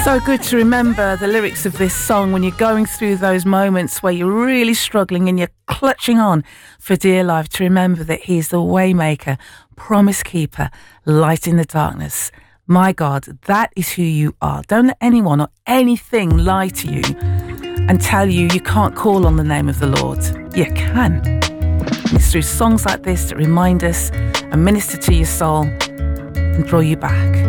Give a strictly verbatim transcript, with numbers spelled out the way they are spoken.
So good to remember the lyrics of this song when you're going through those moments where you're really struggling and you're clutching on for dear life, to remember that He's the way maker, promise keeper, light in the darkness. My God, that is who you are. Don't let anyone or anything lie to you and tell you you can't call on the name of the Lord. You can. And it's through songs like this that remind us and minister to your soul and draw you back.